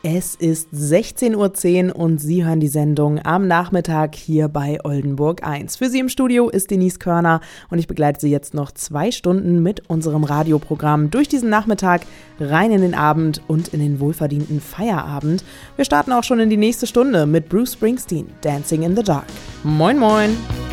Es ist 16:10 Uhr und Sie hören die Sendung am Nachmittag hier bei Oldenburg 1. Für Sie im Studio ist Denise Körner und ich begleite Sie jetzt noch 2 Stunden mit unserem Radioprogramm durch diesen Nachmittag rein in den Abend und in den wohlverdienten Feierabend. Wir starten auch schon in die nächste Stunde mit Bruce Springsteen, Dancing in the Dark. Moin moin!